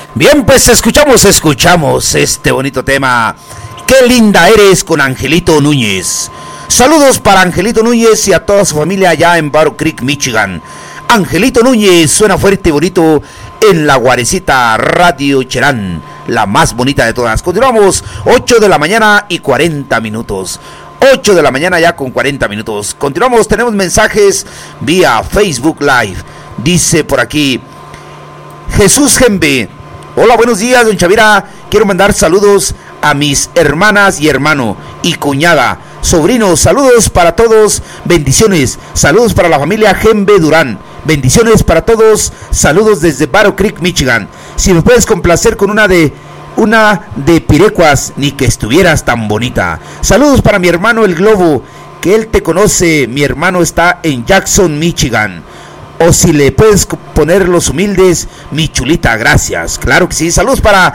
Bien, pues escuchamos este bonito tema. Qué linda eres con Angelito Núñez. Saludos para Angelito Núñez y a toda su familia allá en Battle Creek, Michigan. Angelito Núñez suena fuerte y bonito en la Guarecita Radio Cherán, la más bonita de todas. Continuamos, 8 de la mañana y 40 minutos. 8 de la mañana ya con 40 minutos. Continuamos, tenemos mensajes vía Facebook Live. Dice por aquí Jesús Gembe. Hola, buenos días, don Chavira. Quiero mandar saludos a mis hermanas y hermano y cuñada, sobrinos, saludos para todos, bendiciones, saludos para la familia Gembe Durán, bendiciones para todos, saludos desde Battle Creek, Michigan. Si me puedes complacer con una de Pirecuas, ni que estuvieras tan bonita. Saludos para mi hermano El Globo, que él te conoce, mi hermano está en Jackson, Michigan. O si le puedes poner Los Humildes, mi chulita, gracias. Claro que sí. Saludos para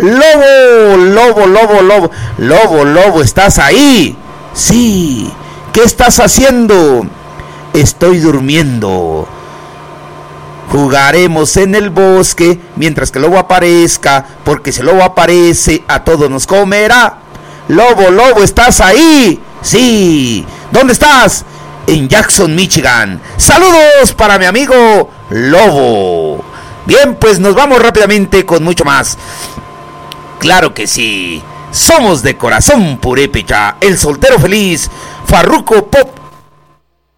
Lobo, ¿estás ahí? Sí. ¿Qué estás haciendo? Estoy durmiendo. Jugaremos en el bosque mientras que el lobo aparezca, porque si el lobo aparece a todos nos comerá. Lobo, ¿estás ahí? Sí. ¿Dónde estás? En Jackson, Michigan. Saludos para mi amigo Lobo. Bien, pues nos vamos rápidamente con mucho más. Claro que sí. Somos de corazón purépecha, el soltero feliz, Farruko Pop